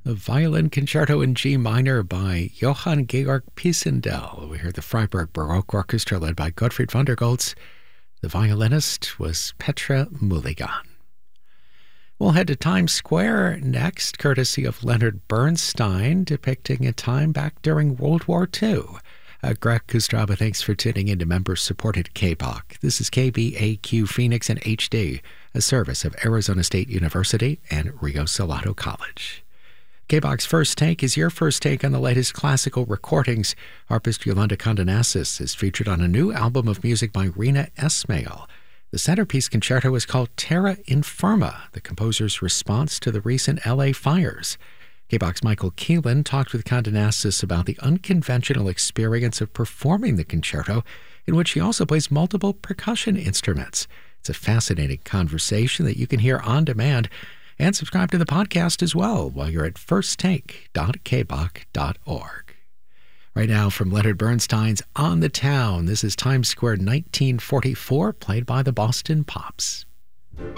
A violin concerto in G minor by Johann Georg Pisendel. We heard the Freiburg Baroque Orchestra led by Gottfried van der Goltz. The violinist was Petra Mulligan. We'll head to Times Square next, courtesy of Leonard Bernstein, depicting a time back during World War II. Greg Kustraba, thanks for tuning in to member-supported KBOK. This is KBAQ Phoenix and HD, a service of Arizona State University and Rio Salado College. KBOK's First Take is your first take on the latest classical recordings. Harpist Yolanda Condonasis is featured on a new album of music by Rena Esmail. The centerpiece concerto is called Terra Infirma, the composer's response to the recent LA fires. KBOK's Michael Keelan talked with Condonasis about the unconventional experience of performing the concerto, in which he also plays multiple percussion instruments. It's a fascinating conversation that you can hear on demand, and subscribe to the podcast as well while you're at firsttake.kbok.org. Right now, from Leonard Bernstein's On the Town, this is Times Square 1944, played by the Boston Pops.